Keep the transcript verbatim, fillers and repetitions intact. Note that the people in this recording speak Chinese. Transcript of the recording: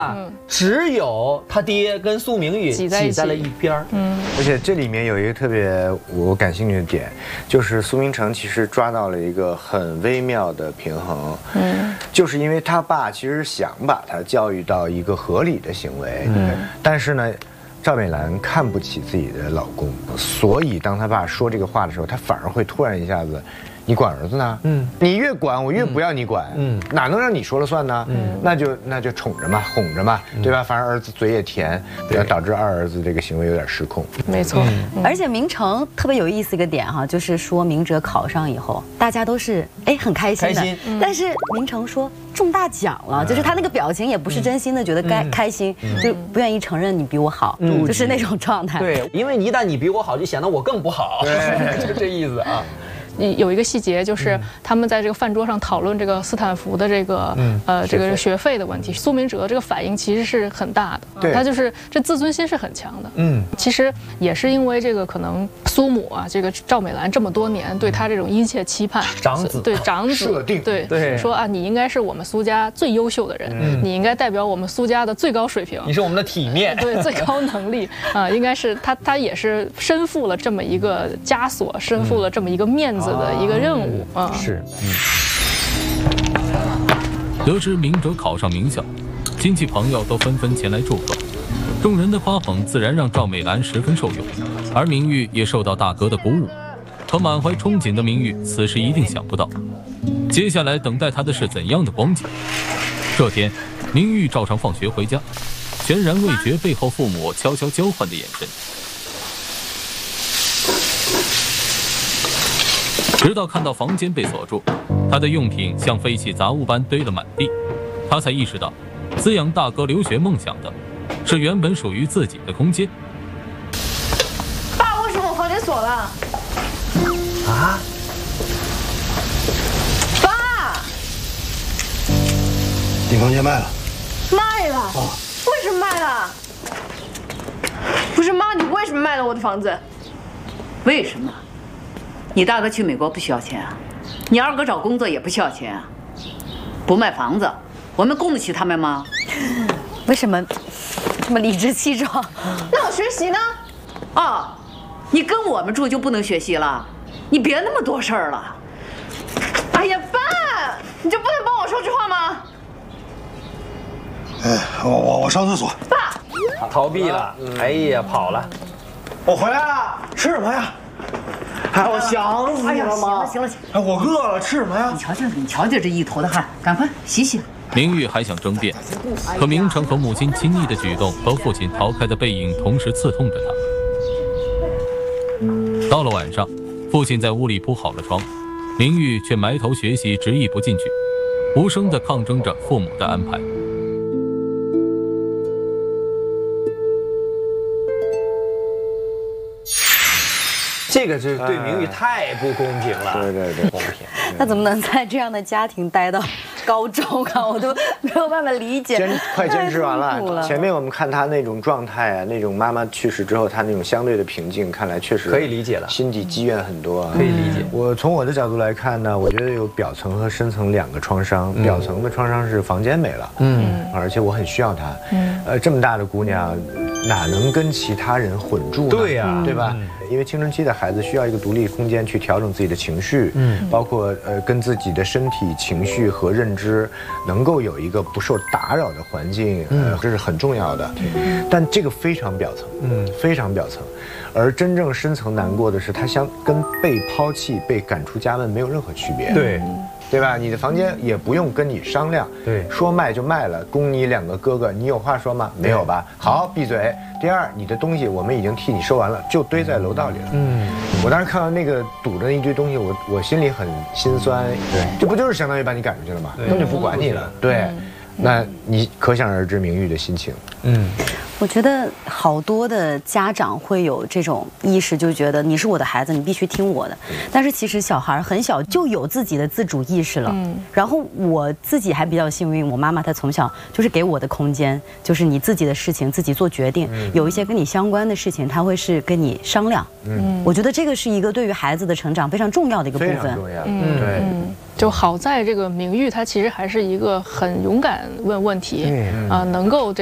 嗯，只有他爹跟苏明玉挤在了一边儿。嗯， 而且这里面有一个特别我感兴趣的点，就是苏明成其实抓到了一个很微妙的平衡。嗯，就是因为他爸其实想把他教育到一个合理的行为，嗯，但是呢，赵美兰看不起自己的老公，所以当他爸说这个话的时候，他反而会突然一下子。你管儿子呢？嗯，你越管我越不要你管，嗯，哪能让你说了算呢？嗯，那就那就宠着嘛，哄着嘛，对吧？反正儿子嘴也甜，要导致二儿子这个行为有点失控。 没错，而且明成特别有意思一个点哈，就是说明哲考上以后，大家都是哎很开心的，但是明成说中大奖了，就是他那个表情也不是真心的觉得该开心，就不愿意承认你比我好，就是那种状态。 对，因为一旦你比我好，就显得我更不好，就这意思啊。 有一个细节，就是他们在这个饭桌上讨论这个斯坦福的这个、嗯、呃这个学费的问题。苏明哲这个反应其实是很大的，他就是这自尊心是很强的。嗯，其实也是因为这个可能苏母啊，这个赵美兰这么多年对他这种殷切期盼， 长子对长子设定对对说啊，你应该是我们苏家最优秀的人，嗯、你应该代表我们苏家的最高水平， 你是我们的体面， 对最高能力啊、呃，应该是他他也是身负了这么一个枷锁，身负了这么一个面子。的一个任务啊， 是。 得知明哲考上名校，亲戚朋友都纷纷前来祝贺，众人的夸捧自然让赵美兰十分受用，而明玉也受到大哥的鼓舞。可满怀憧憬的明玉此时一定想不到，接下来等待他的是怎样的光景。这天，明玉照常放学回家，全然未觉背后父母悄悄交换的眼神。直到看到房间被锁住，他的用品像废弃杂物般堆了满地，他才意识到，滋养大哥留学梦想的，是原本属于自己的空间。 爸，为什么我房间锁了？ 啊？ 爸， 你房间卖了？ 卖了？啊？为什么卖了？不是妈，你为什么卖了我的房子？ 为什么？你大哥去美国不需要钱啊，你二哥找工作也不需要钱啊，不卖房子，我们供得起他们吗？ 为什么这么理直气壮？ 那我学习呢？ 啊，你跟我们住就不能学习了？你别那么多事儿了。 哎呀，爸，你就不能帮我说句话吗？ 哎，我我我上厕所。 爸， 逃避了，哎呀，跑了。 我回来了，吃什么呀？哎，我想死你了吗？ 行了行了行了， 哎，我饿了，吃什么呀？ 你瞧瞧你瞧瞧这一头的汗，赶快洗洗。 明玉还想争辩，可明成和母亲亲昵的举动和父亲逃开的背影同时刺痛着他。到了晚上，父亲在屋里铺好了床，明玉却埋头学习，执意不进去，无声地抗争着父母的安排。 这个是对明玉太不公平了， 对对对，公平。 他怎么能在这样的家庭待到高中啊？我都没有办法理解。 坚快坚持完了，了前面我们看他那种状态啊，那种妈妈去世之后他那种相对的平静，看来确实可以理解了， 心底积怨很多啊。 可以理解。 我从我的角度来看呢，我觉得有表层和深层两个创伤。嗯、表层的创伤是房间没了，嗯，而且我很需要她。嗯，呃，这么大的姑娘，哪能跟其他人混住呢？ 对呀、啊， 对吧？嗯、因为青春期的孩子需要一个独立空间去调整自己的情绪，嗯，包括呃跟自己的身体、情绪和认知能够有一个不受打扰的环境，呃，这是很重要的。嗯、但这个非常表层，嗯，非常表层，而真正深层难过的是，他相跟被抛弃、被赶出家门没有任何区别。 对。 对吧？你的房间也不用跟你商量，对，说卖就卖了，供你两个哥哥，你有话说吗？没有吧？好，闭嘴。第二，你的东西我们已经替你收完了，就堆在楼道里了。嗯，我当时看到那个堵着一堆东西，我我心里很心酸。对，这不就是相当于把你赶出去了吗？根本就不管你了。对，那你可想而知明玉的心情。嗯。 我觉得好多的家长会有这种意识，就觉得你是我的孩子，你必须听我的。但是其实小孩很小就有自己的自主意识了。嗯。然后我自己还比较幸运，我妈妈她从小就是给我的空间，就是你自己的事情自己做决定。嗯。有一些跟你相关的事情，她会是跟你商量。嗯。我觉得这个是一个对于孩子的成长非常重要的一个部分。 非常重要。嗯，对。 就好在这个明玉他其实还是一个很勇敢问问题，啊、呃，能够。